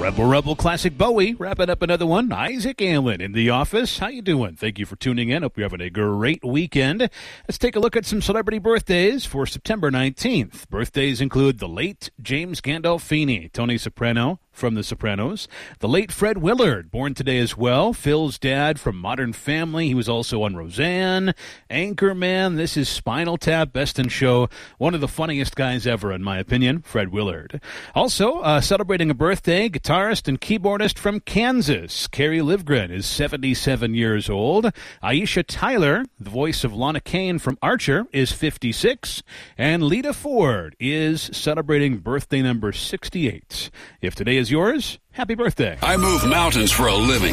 Rebel Classic Bowie, wrapping up another one. Isaac Allen in the office. How you doing? Thank you for tuning in. Hope you're having a great weekend. Let's take a look at some celebrity birthdays for September 19th. Birthdays include the late James Gandolfini, Tony Soprano from The Sopranos. The late Fred Willard, born today as well. Phil's dad from Modern Family. He was also on Roseanne. Anchorman. This is Spinal Tap, Best in Show. One of the funniest guys ever, in my opinion, Fred Willard. Also, celebrating a birthday, guitarist and keyboardist from Kansas. Carrie Livgren is 77 years old. Aisha Tyler, the voice of Lana Kane from Archer, is 56. And Lita Ford is celebrating birthday number 68. If today is yours, happy birthday. I move mountains for a living.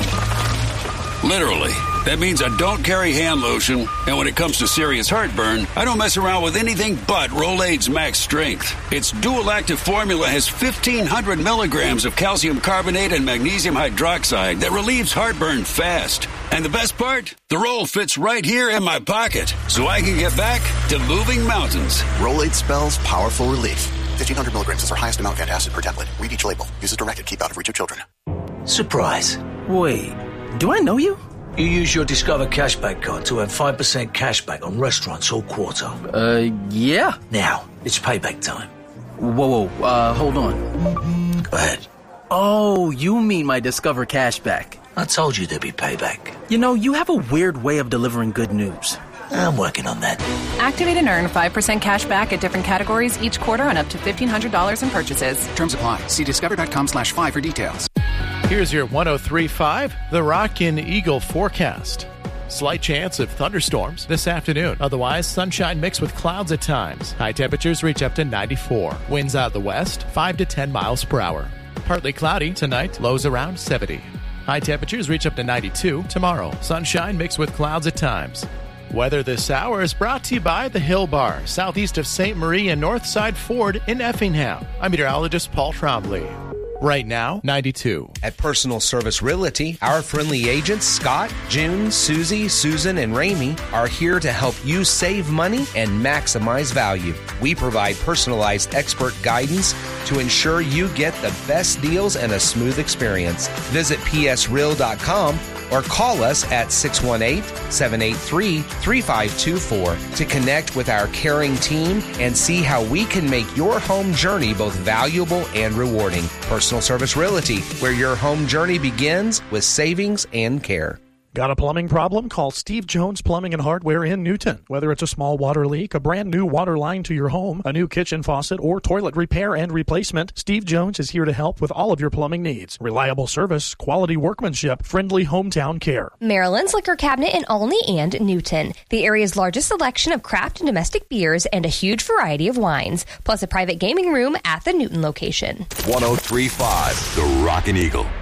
Literally. That means I don't carry hand lotion, and when it comes to serious heartburn, I don't mess around with anything but Rolaids Max Strength. Its dual-active formula has 1,500 milligrams of calcium carbonate and magnesium hydroxide that relieves heartburn fast. And the best part? The roll fits right here in my pocket, so I can get back to moving mountains. Rolaids spells powerful relief. 1,500 milligrams is our highest amount of antacid per tablet. Read each label. Use as directed. Keep out of reach of children. Surprise. Wait, do I know you? You use your Discover Cashback card to earn 5% cashback on restaurants all quarter. Yeah. Now, it's payback time. Whoa, hold on. Go ahead. Oh, you mean my Discover Cashback. I told you there'd be payback. You know, you have a weird way of delivering good news. I'm working on that. Activate and earn 5% cash back at different categories each quarter on up to $1,500 in purchases. Terms apply. See discover.com/5 for details. Here's your 103.5 The Rockin' Eagle forecast. Slight chance of thunderstorms this afternoon. Otherwise, sunshine mixed with clouds at times. High temperatures reach up to 94. Winds out of the west, 5 to 10 miles per hour. Partly cloudy tonight, lows around 70. High temperatures reach up to 92 tomorrow. Sunshine mixed with clouds at times. Weather this hour is brought to you by the Hill Bar, southeast of St. Marie and Northside Ford in Effingham. I'm meteorologist Paul Trombley. Right now, 92. At Personal Service Realty, our friendly agents, Scott, June, Susie, Susan, and Ramey, are here to help you save money and maximize value. We provide personalized expert guidance to ensure you get the best deals and a smooth experience. Visit psreal.com or call us at 618-783-3524 to connect with our caring team and see how we can make your home journey both valuable and rewarding. Personal Service Realty, where your home journey begins with savings and care. Got a plumbing problem? Call Steve Jones Plumbing and Hardware in Newton. Whether it's a small water leak, a brand new water line to your home, a new kitchen faucet, or toilet repair and replacement, Steve Jones is here to help with all of your plumbing needs. Reliable service, quality workmanship, friendly hometown care. Maryland's Liquor Cabinet in Olney and Newton. The area's largest selection of craft and domestic beers and a huge variety of wines, plus a private gaming room at the Newton location. 103.5 The Rockin' Eagle.